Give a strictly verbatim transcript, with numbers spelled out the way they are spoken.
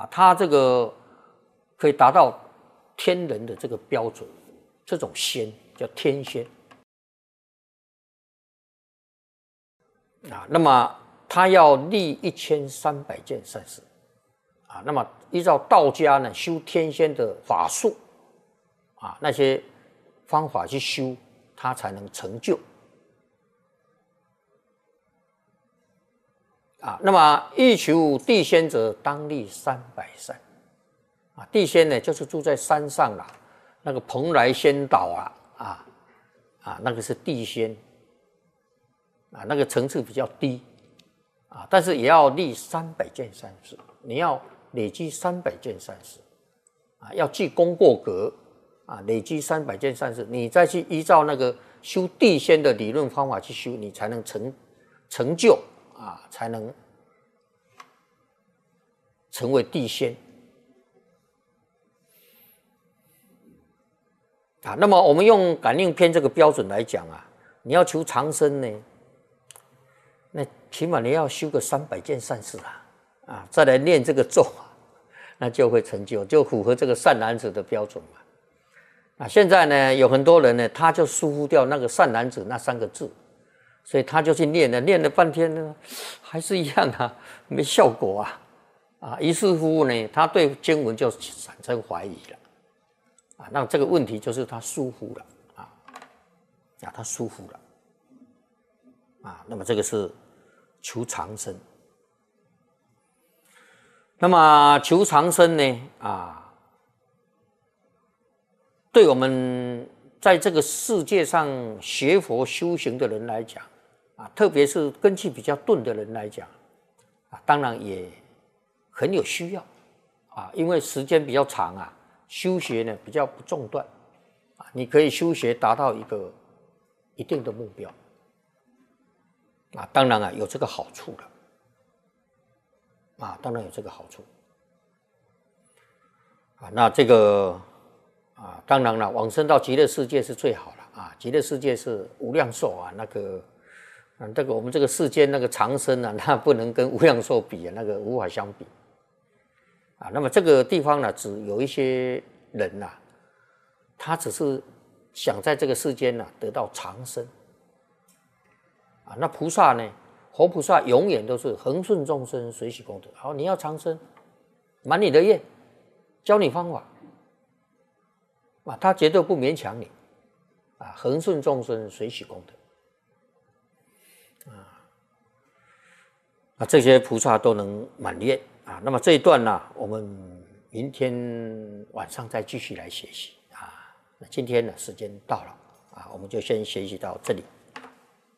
他这个可以达到天人的这个标准，这种仙叫天仙啊。那么他要立一千三百件善事啊。那么依照道家呢修天仙的法术啊，那些方法去修，他才能成就啊。那么欲求地仙者，当立三百善啊。地仙呢，就是住在山上啦，那个蓬莱仙岛啊，啊啊，那个是地仙啊，那个层次比较低啊，但是也要立三百件善事，你要累积三百件善事啊，要记功过格啊，累积三百件善事，你再去依照那个修地仙的理论方法去修，你才能成成就啊，才能成为地仙啊。那么我们用感应篇这个标准来讲啊，你要求长生呢，那起码你要修个三百件善事啊。啊，再来念这个咒啊，那就会成就，就符合这个善男子的标准嘛。啊，现在呢，有很多人呢，他就疏忽掉那个善男子那三个字，所以他就去念了，念了半天呢，还是一样啊，没效果啊。啊，于是乎呢，他对经文就产生怀疑了。啊，那这个问题就是他疏忽了啊，啊，他疏忽了。啊，那么这个是求长生。那么求长生呢？啊，对我们在这个世界上学佛修行的人来讲，啊，特别是根气比较钝的人来讲，啊，当然也很有需要，啊，因为时间比较长啊，修学呢比较不中断，啊，你可以修学达到一个一定的目标，啊，当然啊有这个好处了。啊，当然有这个好处啊。那这个啊，当然了，往生到极乐世界是最好了啊。极乐世界是无量寿啊，那个，嗯，这个我们这个世间那个长生啊，那不能跟无量寿比啊，那个无法相比啊。那么这个地方呢，只有一些人呐、啊，他只是想在这个世间呢、啊、得到长生啊。那菩萨呢？佛菩萨永远都是恒顺众生，随喜功德。好，你要长生，满你的愿，教你方法啊，他绝对不勉强你啊，恒顺众生，随喜功德啊，啊，这些菩萨都能满愿啊。那么这一段呢，我们明天晚上再继续来学习啊。那今天呢，时间到了啊，我们就先学习到这里。